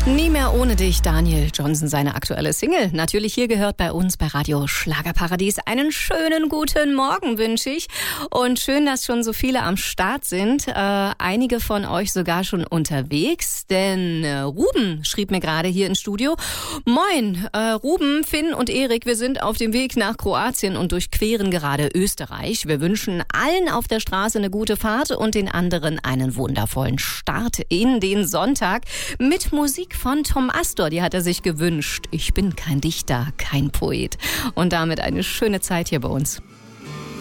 Nie mehr ohne dich, Daniel Johnson, seine aktuelle Single. Natürlich hier gehört bei uns bei Radio Schlagerparadies. Einen schönen guten Morgen wünsche ich. Und schön, dass schon so viele am Start sind. Einige von euch sogar schon unterwegs. Denn Ruben schrieb mir gerade hier ins Studio. Moin, Ruben, Finn und Erik, wir sind auf dem Weg nach Kroatien und durchqueren gerade Österreich. Wir wünschen allen auf der Straße eine gute Fahrt und den anderen einen wundervollen Start in den Sonntag mit Musik von Tom Astor, die hat er sich gewünscht. Ich bin kein Dichter, kein Poet. Und damit eine schöne Zeit hier bei uns.